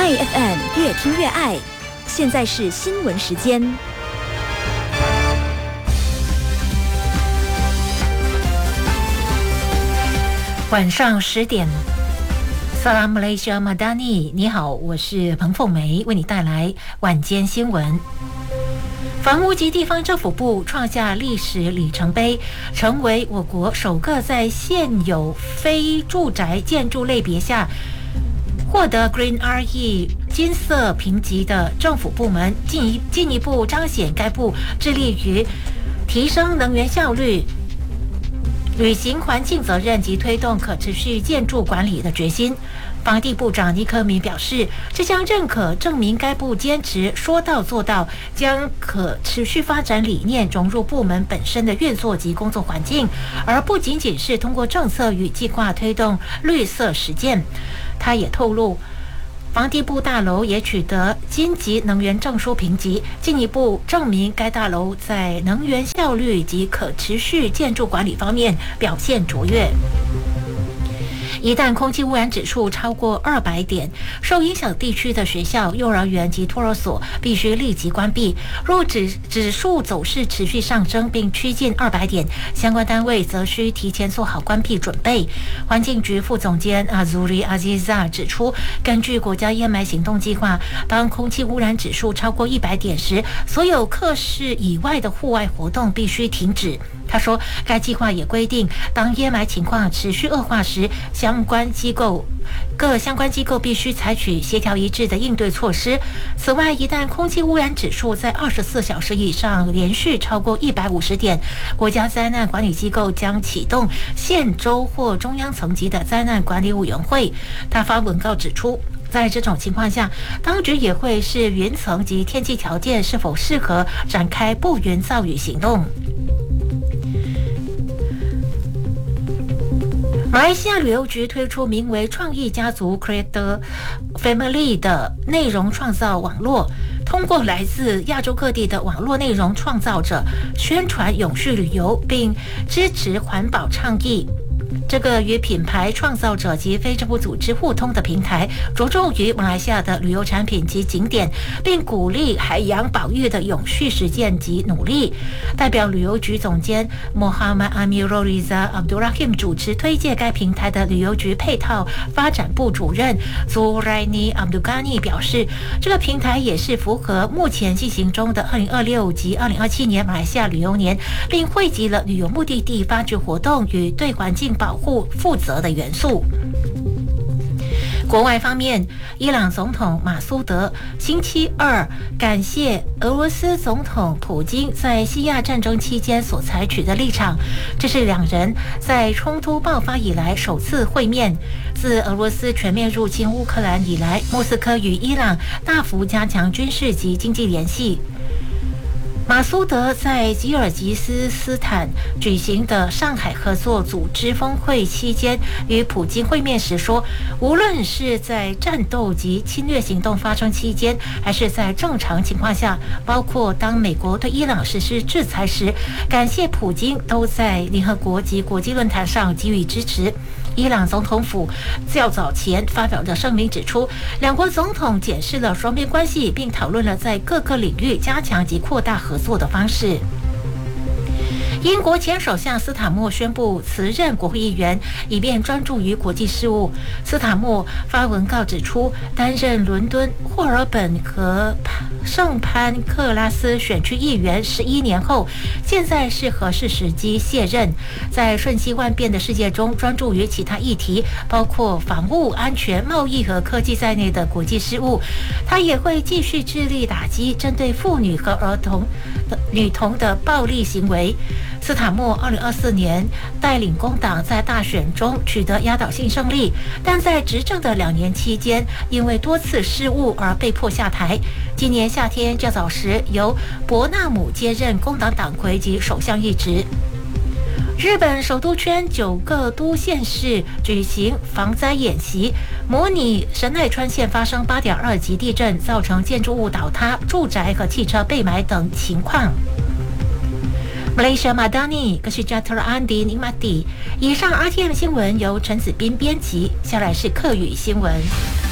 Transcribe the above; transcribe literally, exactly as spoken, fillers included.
F M 越听越爱，现在是新闻时间。 晚上十点，萨拉姆雷西亚马达尼，你好，我是彭凤梅，为你带来晚间新闻。房屋及地方政府部创下历史里程碑，成为我国首个在现有非住宅建筑类别下获得 Green R E 金色评级的政府部门，进一进一步彰显该部致力于提升能源效率、履行环境责任及推动可持续建筑管理的决心。房地部长尼克米表示，这项认可证明该部坚持说到做到，将可持续发展理念融入部门本身的运作及工作环境，而不仅仅是通过政策与计划推动绿色实践。他也透露，房地部大楼也取得金级能源证书评级，进一步证明该大楼在能源效率及可持续建筑管理方面表现卓越。一旦空气污染指数超过二百点，受影响地区的学校、幼儿园及托儿所必须立即关闭。若指指数走势持续上升并趋近二百点，相关单位则需提前做好关闭准备。环境局副总监阿祖里阿基扎指出，根据国家烟霾行动计划，当空气污染指数超过一百点时，所有课室以外的户外活动必须停止。他说，该计划也规定，当烟霾情况持续恶化时，相关机构各相关机构必须采取协调一致的应对措施。此外，一旦空气污染指数在二十四小时以上连续超过一百五十点，国家灾难管理机构将启动县州或中央层级的灾难管理委员会。他发文告指出，在这种情况下，当局也会视云层及天气条件是否适合展开不云造雨行动。马来西亚旅游局推出名为创意家族 Creator Family 的内容创造网络，通过来自亚洲各地的网络内容创造者宣传永续旅游，并支持环保倡议。这个与品牌创造者及非政府组织互通的平台，着重于马来西亚的旅游产品及景点，并鼓励海洋保育的永续实践及努力。代表旅游局总监 Muhammad Amirul Riza Abdul Rahim 主持推介该平台的旅游局配套发展部主任 Zuraini Abdul Ghani 表示，这个平台也是符合目前进行中的二零二六及二零二七年马来西亚旅游年，并汇集了旅游目的地发掘活动与对环境保护负责的元素。国外方面，伊朗总统马苏德星期二感谢俄罗斯总统普京在西亚战争期间所采取的立场，这是两人在冲突爆发以来首次会面。自俄罗斯全面入侵乌克兰以来，莫斯科与伊朗大幅加强军事及经济联系。马苏德在吉尔吉斯斯坦举行的上海合作组织峰会期间与普京会面时说，无论是在战斗及侵略行动发生期间，还是在正常情况下，包括当美国对伊朗实施制裁时，感谢普京都在联合国及国际论坛上给予支持。伊朗总统府较早前发表的声明指出，两国总统检视了双边关系，并讨论了在各个领域加强及扩大合作的方式。英国前首相斯塔默宣布辞任国会议员，以便专注于国际事务。斯塔默发文告指出，担任伦敦、霍尔本和圣潘克拉斯选区议员十一年后，现在是合适时机卸任。在瞬息万变的世界中，专注于其他议题，包括防务、安全、贸易和科技在内的国际事务。他也会继续致力打击针对妇女和儿童、女童的暴力行为。斯塔默二零二四年带领工党在大选中取得压倒性胜利，但在执政的两年期间，因为多次失误而被迫下台。今年夏天较早时，由伯纳姆接任工党党魁及首相一职。日本首都圈九个都县市举行防灾演习，模拟神奈川县发生八点二级地震，造成建筑物倒塌、住宅和汽车被埋等情况。马来西亚马达尼，格西加特安迪尼马蒂。以上 R T M 新闻由陈子斌编辑，下来是客语新闻。